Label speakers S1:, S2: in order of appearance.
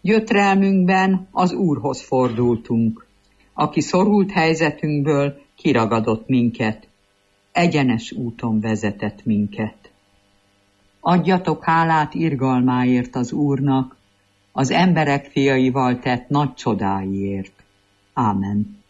S1: Gyötrelmünkben az Úrhoz fordultunk, aki szorult helyzetünkből kiragadott minket, egyenes úton vezetett minket. Adjatok hálát irgalmáért az Úrnak, az emberek fiaival tett nagy csodáiért. Ámen.